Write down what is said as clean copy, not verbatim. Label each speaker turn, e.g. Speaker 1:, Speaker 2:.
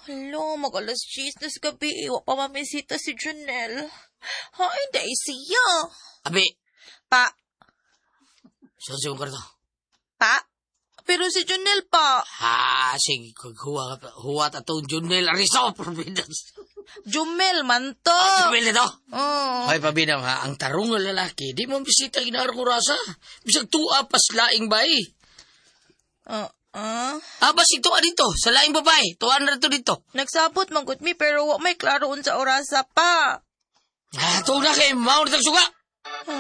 Speaker 1: Hello, mag-alas 10 na sa gabi. Iwa pa mamisita si Junel. Hi, Daisy.
Speaker 2: Abi,
Speaker 1: Pa,
Speaker 2: saan siya kong karto?
Speaker 1: pa? Pero si Junel pa.
Speaker 2: Sige, huwat atong Junel Ariso, Providence.
Speaker 1: Jumel man to.
Speaker 2: Jumel na to?
Speaker 1: Oh.
Speaker 2: Ay, pabinaw ha, ang tarong nga lalaki, di mo bisita ginaharang kurasa. Bisag tuwa pas laing bay. Basig tuwa dito, sa laing babae. Tuwa na rito dito.
Speaker 1: Nagsabot, manggut mi, pero wa may klaroon sa orasa pa.
Speaker 2: Tuwa na kayo, maunit ang suga.